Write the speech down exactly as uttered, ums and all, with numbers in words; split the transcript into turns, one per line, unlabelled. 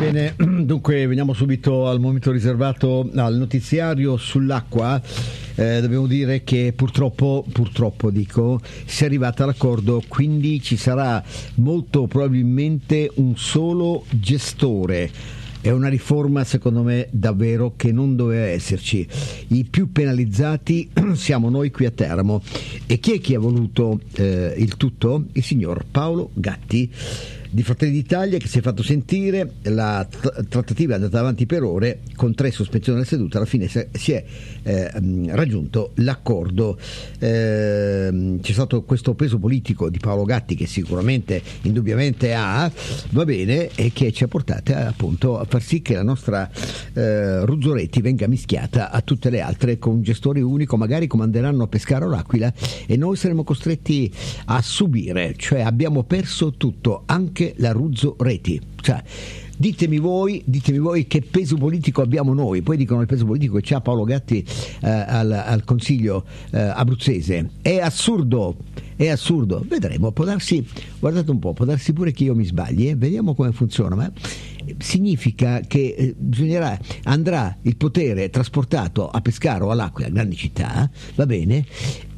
Bene, dunque veniamo subito al momento riservato al notiziario sull'acqua. Eh, dobbiamo dire che purtroppo, purtroppo dico, si è arrivata all'accordo, quindi ci sarà molto probabilmente un solo gestore. È una riforma secondo me davvero che non doveva esserci. I più penalizzati siamo noi qui a Teramo. E chi è che ha voluto eh, il tutto? Il signor Paolo Gatti di Fratelli d'Italia, che si è fatto sentire. La t- trattativa è andata avanti per ore con tre sospensioni della seduta. Alla fine si è eh, raggiunto l'accordo. Eh, c'è stato questo peso politico di Paolo Gatti che sicuramente indubbiamente ha, va bene, e che ci ha portato appunto a far sì che la nostra eh, Ruzzoretti venga mischiata a tutte le altre con un gestore unico. Magari comanderanno a Pescara o l'Aquila e noi saremo costretti a subire, cioè abbiamo perso tutto, anche la Ruzzoretti. Cioè, ditemi voi, ditemi voi che peso politico abbiamo noi. Poi dicono il peso politico che c'ha Paolo Gatti eh, al, al Consiglio eh, abruzzese. È assurdo, è assurdo. Vedremo, può darsi, guardate un po', può darsi pure che io mi sbagli, eh? Vediamo come funziona, ma significa che eh, bisognerà, andrà il potere trasportato a Pescara o all'Aquila, grandi città, va bene,